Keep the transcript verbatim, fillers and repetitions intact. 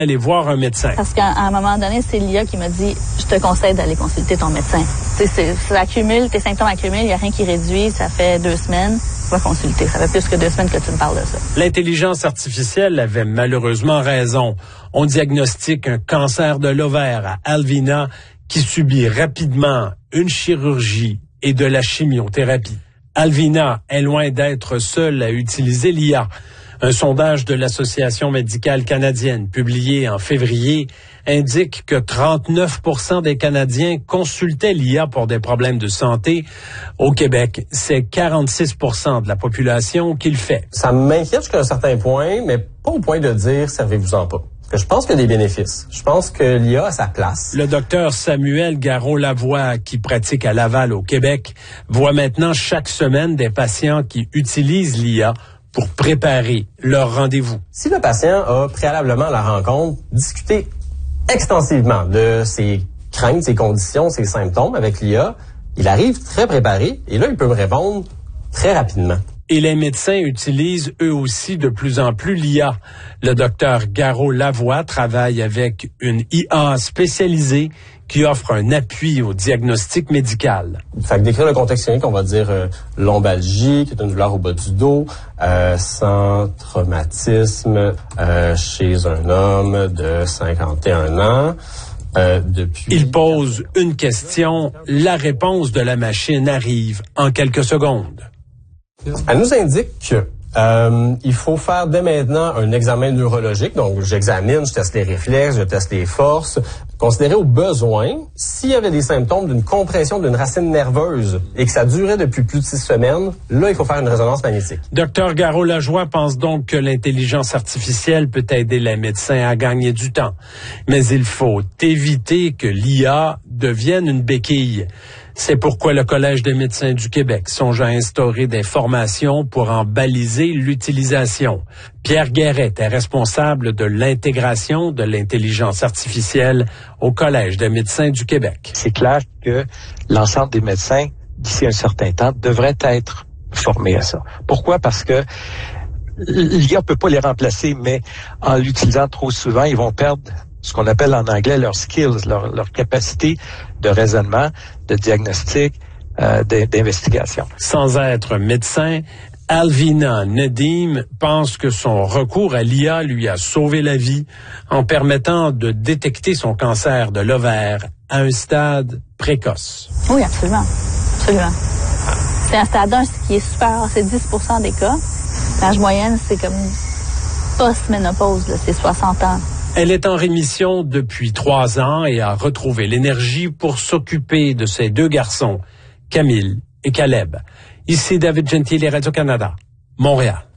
aller voir un médecin. Parce qu'à un moment donné, c'est Lia qui m'a dit « Je te conseille d'aller consulter ton médecin. » Tu sais, ça accumule, tes symptômes accumulent, il n'y a rien qui réduit, ça fait deux semaines. Va consulter. Ça fait plus que deux semaines que tu me parles de ça. L'intelligence artificielle avait malheureusement raison. On diagnostique un cancer de l'ovaire à Alvina qui subit rapidement une chirurgie et de la chimiothérapie. Alvina est loin d'être seule à utiliser l'I A. Un sondage de l'Association médicale canadienne publié en février indique que trente-neuf pour cent des Canadiens consultaient l'I A pour des problèmes de santé. Au Québec, c'est quarante-six pour cent de la population qui le fait. Ça m'inquiète jusqu'à un certain point, mais pas au point de dire « servez-vous-en pas ». Je pense qu'il y a des bénéfices. Je pense que l'I A a sa place. Le docteur Samuel Garot-Lavoie, qui pratique à Laval au Québec, voit maintenant chaque semaine des patients qui utilisent l'I A pour préparer leur rendez-vous. Si le patient a préalablement à la rencontre discuté extensivement de ses craintes, ses conditions, ses symptômes avec l'I A, il arrive très préparé et là, il peut me répondre très rapidement. Et les médecins utilisent eux aussi de plus en plus l'I A. Le docteur Garot-Lavoie travaille avec une I A spécialisée qui offre un appui au diagnostic médical. Fait que décrire le contexte clinique, on va dire euh, lombalgie, qui est une douleur au bas du dos, euh, sans traumatisme euh, chez un homme de cinquante et un ans. Euh, depuis... Il pose une question, la réponse de la machine arrive en quelques secondes. Elle nous indique que euh, il faut faire dès maintenant un examen neurologique. Donc, j'examine, je teste les réflexes, je teste les forces. Considérer au besoin, s'il y avait des symptômes d'une compression d'une racine nerveuse et que ça durait depuis plus de six semaines, là, il faut faire une résonance magnétique. Docteur Garot-Lavoie pense donc que l'intelligence artificielle peut aider les médecins à gagner du temps. Mais il faut éviter que l'I A devienne une béquille. C'est pourquoi le Collège des médecins du Québec songe à instaurer des formations pour en baliser l'utilisation. Pierre Guéret est responsable de l'intégration de l'intelligence artificielle au Collège des médecins du Québec. C'est clair que l'ensemble des médecins, d'ici un certain temps, devraient être formés à ça. Pourquoi? Parce que l'I A ne peut pas les remplacer, mais en l'utilisant trop souvent, ils vont perdre ce qu'on appelle en anglais leurs skills, leur, leur capacité de raisonnement, de diagnostic, euh, d'investigation. Sans être médecin, Alvina Nedim pense que son recours à l'I A lui a sauvé la vie en permettant de détecter son cancer de l'ovaire à un stade précoce. Oui, absolument. Absolument. C'est un stade un, ce qui est super rare, c'est dix pour cent des cas. L'âge moyenne, c'est comme post-ménopause, là, c'est soixante ans. Elle est en rémission depuis trois ans et a retrouvé l'énergie pour s'occuper de ses deux garçons, Camille et Caleb. Ici David Gentile, Radio-Canada, Montréal.